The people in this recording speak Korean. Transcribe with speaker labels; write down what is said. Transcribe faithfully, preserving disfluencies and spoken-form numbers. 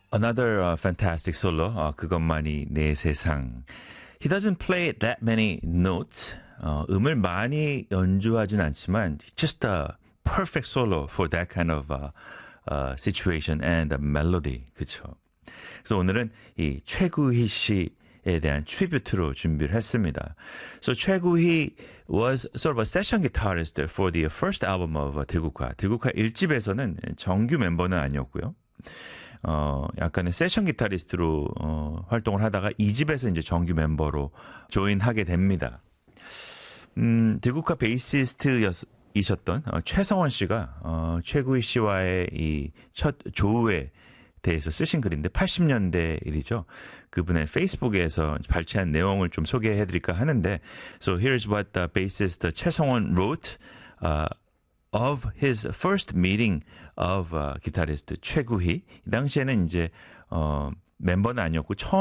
Speaker 1: Another uh, fantastic solo. 어, 그것만이 내 세상. He doesn't play that many notes. 어, 음을 많이 연주하진 않지만 just a perfect solo for that kind of uh, uh, situation and a melody. 그렇죠. 그래서 오늘은 이 최구희 씨에 대한 트리뷰트로 준비를 했습니다. So 최구희 was sort of a session guitarist for the first album of 들국화. 들국화 일 집에서는 정규 멤버는 아니었고요. 어, 약간의 세션 기타리스트로 어, 활동을 하다가 이 집에서 이제 정규 멤버로 조인하게 됩니다. 음, 들국화 베이시스트이셨던 어, 최성원 씨가 어, 최구희 씨와의 이 첫 조우에 대해서 쓰신 글인데 팔십 년대 일이죠. 그분의 페이스북에서 발췌한 내용을 좀 소개해드릴까 하는데 So here's what the bassist 최성원 wrote uh, of his first meeting of uh, 기타리스트 최구희. 이 당시에는 이제 어, 멤버는 아니었고 처음